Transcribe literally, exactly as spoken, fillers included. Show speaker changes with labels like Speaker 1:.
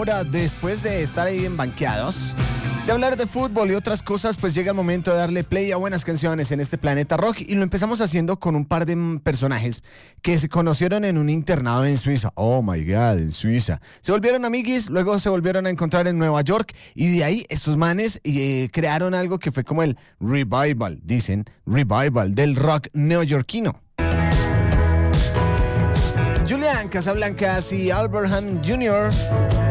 Speaker 1: ahora, después de estar ahí en banqueados, de hablar de fútbol y otras cosas, pues llega el momento de darle play a buenas canciones en este Planeta Rock, y lo empezamos haciendo con un par de mm, personajes que se conocieron en un internado en Suiza. Oh my God, en Suiza. Se volvieron amiguis, luego se volvieron a encontrar en Nueva York, y de ahí estos manes eh, crearon algo que fue como el revival, dicen, revival del rock neoyorquino. Julian Casablancas y Albert Hamm junior